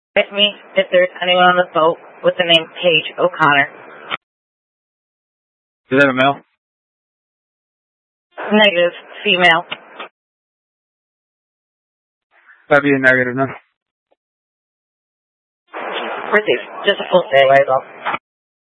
Ask me if there's anyone on the boat with the name Paige O'Connor. Is that a male? Negative. Female. That'd be a negative, no? Received. Just a full stay away, though.